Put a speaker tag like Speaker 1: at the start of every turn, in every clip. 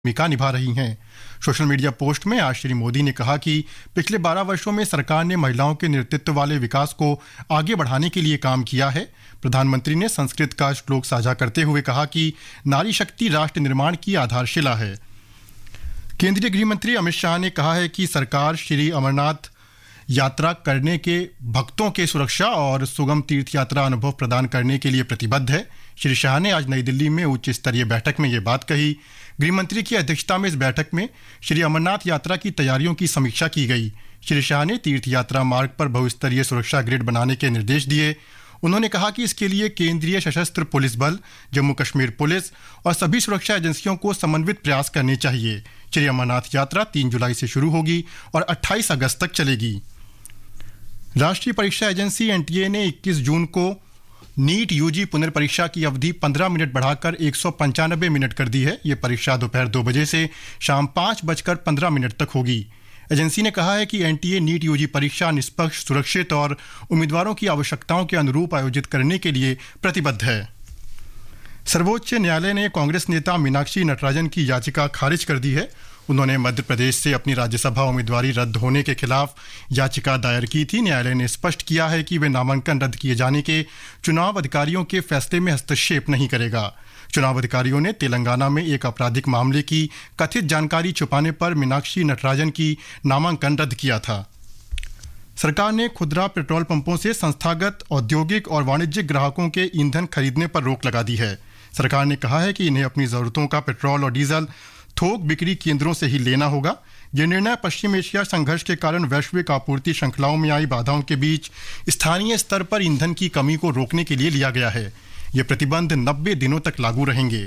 Speaker 1: भूमिका निभा रही हैं। सोशल मीडिया पोस्ट में आज श्री मोदी ने कहा कि पिछले 12 वर्षों में सरकार ने महिलाओं के नेतृत्व वाले विकास को आगे बढ़ाने के लिए काम किया है। प्रधानमंत्री ने संस्कृत का श्लोक साझा करते हुए कहा कि नारी शक्ति राष्ट्र निर्माण की आधारशिला है। केंद्रीय गृह मंत्री अमित शाह ने कहा है कि सरकार श्री अमरनाथ यात्रा करने के भक्तों के सुरक्षा और सुगम तीर्थ यात्रा अनुभव प्रदान करने के लिए प्रतिबद्ध है। श्री शाह ने आज नई दिल्ली में उच्च स्तरीय बैठक में ये बात कही। गृह मंत्री की अध्यक्षता में इस बैठक में श्री अमरनाथ यात्रा की तैयारियों की समीक्षा की गई। श्री शाह ने तीर्थ यात्रा मार्ग पर बहुस्तरीय सुरक्षा ग्रिड बनाने के निर्देश दिए। उन्होंने कहा कि इसके लिए केंद्रीय सशस्त्र पुलिस बल, जम्मू कश्मीर पुलिस और सभी सुरक्षा एजेंसियों को समन्वित प्रयास करने चाहिए। श्री अमरनाथ यात्रा 3 जुलाई से शुरू होगी और 28 अगस्त तक चलेगी। राष्ट्रीय परीक्षा एजेंसी एनटीए ने 21 जून को नीट यूजी पुनर्परीक्षा की अवधि 15 मिनट बढ़ाकर 195 मिनट कर दी है। ये परीक्षा दोपहर 2 बजे से शाम 5:15 तक होगी। एजेंसी ने कहा है कि एनटीए नीट यूजी परीक्षा निष्पक्ष, सुरक्षित और उम्मीदवारों की आवश्यकताओं के अनुरूप आयोजित करने के लिए प्रतिबद्ध है। सर्वोच्च न्यायालय ने कांग्रेस नेता मीनाक्षी नटराजन की याचिका खारिज कर दी है। उन्होंने मध्य प्रदेश से अपनी राज्यसभा उम्मीदवारी रद्द होने के खिलाफ याचिका दायर की थी। न्यायालय ने स्पष्ट किया है कि वे नामांकन रद्द किए जाने के चुनाव अधिकारियों के फैसले में हस्तक्षेप नहीं करेगा। चुनाव अधिकारियों ने तेलंगाना में एक आपराधिक मामले की कथित जानकारी छुपाने पर मीनाक्षी नटराजन की नामांकन रद्द किया था। सरकार ने खुदरा पेट्रोल पंपों से संस्थागत, औद्योगिक और वाणिज्यिक ग्राहकों के ईंधन खरीदने पर रोक लगा दी है। सरकार ने कहा है कि इन्हें अपनी जरूरतों का पेट्रोल और डीजल थोक बिक्री केंद्रों से ही लेना होगा। यह निर्णय पश्चिम एशिया संघर्ष के कारण वैश्विक आपूर्ति श्रृंखलाओं में आई बाधाओं के बीच स्थानीय स्तर पर ईंधन की कमी को रोकने के लिए लिया गया है। ये प्रतिबंध 90 दिनों तक लागू रहेंगे।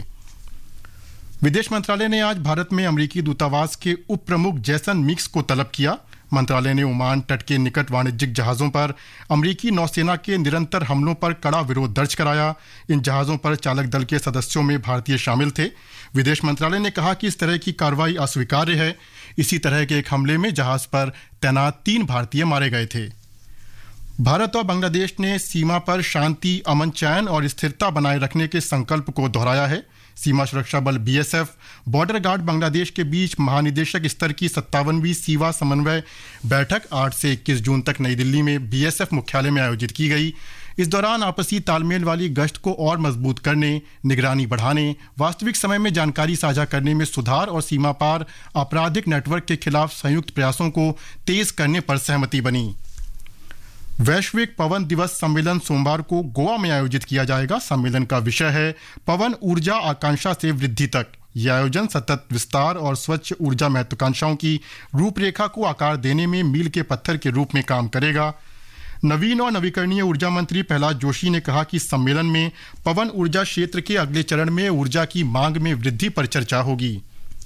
Speaker 1: विदेश मंत्रालय ने आज भारत में अमेरिकी दूतावास के उप प्रमुख जैसन मिक्स को तलब किया। मंत्रालय ने ओमान तट के निकट वाणिज्यिक जहाजों पर अमेरिकी नौसेना के निरंतर हमलों पर कड़ा विरोध दर्ज कराया। इन जहाजों पर चालक दल के सदस्यों में भारतीय शामिल थे। विदेश मंत्रालय ने कहा कि इस तरह की कार्रवाई अस्वीकार्य है। इसी तरह के एक हमले में जहाज पर तैनात 3 भारतीय मारे गए थे। भारत और बांग्लादेश ने सीमा पर शांति, अमन, चैन और स्थिरता बनाए रखने के संकल्प को दोहराया है। सीमा सुरक्षा बल बीएसएफ, बॉर्डर गार्ड बांग्लादेश के बीच महानिदेशक स्तर की 57वीं सीमा समन्वय बैठक 8 से 21 जून तक नई दिल्ली में बीएसएफ मुख्यालय में आयोजित की गई। इस दौरान आपसी तालमेल वाली गश्त को और मजबूत करने, निगरानी बढ़ाने, वास्तविक समय में जानकारी साझा करने में सुधार और सीमा पार आपराधिक नेटवर्क के खिलाफ संयुक्त प्रयासों को तेज करने पर सहमति बनी। वैश्विक पवन दिवस सम्मेलन सोमवार को गोवा में आयोजित किया जाएगा। सम्मेलन का विषय है पवन ऊर्जा आकांक्षा से वृद्धि तक। यह आयोजन सतत विस्तार और स्वच्छ ऊर्जा महत्वाकांक्षाओं की रूपरेखा को आकार देने में मील के पत्थर के रूप में काम करेगा। नवीन और नवीकरणीय ऊर्जा मंत्री प्रहलाद जोशी ने कहा कि सम्मेलन में पवन ऊर्जा क्षेत्र के अगले चरण में ऊर्जा की मांग में वृद्धि पर चर्चा होगी।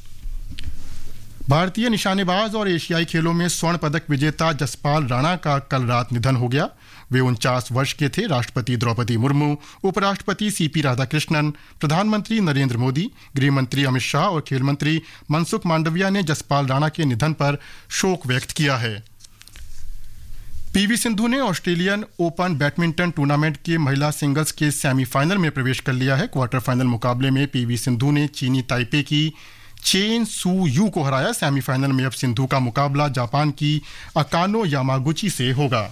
Speaker 1: भारतीय निशानेबाज और एशियाई खेलों में स्वर्ण पदक विजेता जसपाल राणा का कल रात निधन हो गया। वे 49 वर्ष के थे। राष्ट्रपति द्रौपदी मुर्मू, उपराष्ट्रपति सीपी राधाकृष्णन, प्रधानमंत्री नरेंद्र मोदी, गृह मंत्री अमित शाह और खेल मंत्री मनसुख मांडविया ने जसपाल राणा के निधन पर शोक व्यक्त किया है। पीवी सिंधु ने ऑस्ट्रेलियन ओपन बैडमिंटन टूर्नामेंट के महिला सिंगल्स के सेमीफाइनल में प्रवेश कर लिया है। क्वार्टर फाइनल मुकाबले में पीवी सिंधु ने चीनी ताइपे की चेन सू यू को हराया। सेमीफाइनल में अब सिंधु का मुकाबला जापान की अकानो यामागुची से होगा।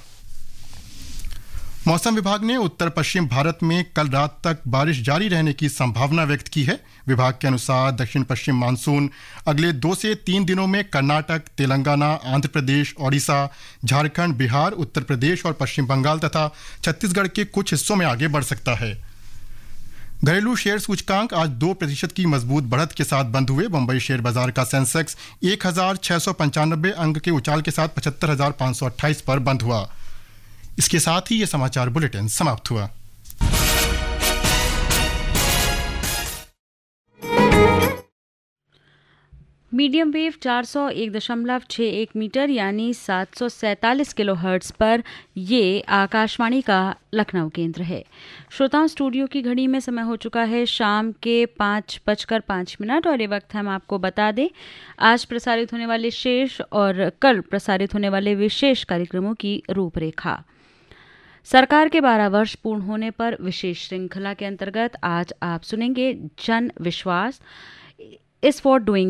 Speaker 1: मौसम विभाग ने उत्तर पश्चिम भारत में कल रात तक बारिश जारी रहने की संभावना व्यक्त की है। विभाग के अनुसार दक्षिण पश्चिम मानसून अगले 2 से 3 दिनों में कर्नाटक, तेलंगाना, आंध्र प्रदेश, ओडिशा, झारखंड, बिहार, उत्तर प्रदेश और पश्चिम बंगाल तथा छत्तीसगढ़ के कुछ हिस्सों में आगे बढ़ सकता है। घरेलू शेयर सूचकांक आज 2% की मजबूत बढ़त के साथ बंद हुए। बंबई शेयर बाजार का सेंसेक्स 1695 अंक के उछाल के साथ 75,528 पर बंद हुआ। इसके साथ ही ये समाचार बुलेटिन समाप्त हुआ।
Speaker 2: मीडियम वेव 401.61 मीटर यानी 747 किलोहर्ट्ज़ पर ये आकाशवाणी का लखनऊ केंद्र है। श्रोताओं, स्टूडियो की घड़ी में समय हो चुका है शाम के 5:05 और ये वक्त हम आपको बता दें आज प्रसारित होने वाले शेष और कल प्रसारित होने वाले विशेष कार्यक्रमों की रूपरेखा। सरकार के 12 वर्ष पूर्ण होने पर विशेष श्रृंखला के अंतर्गत आज आप सुनेंगे जन विश्वास इज फॉर डूइंग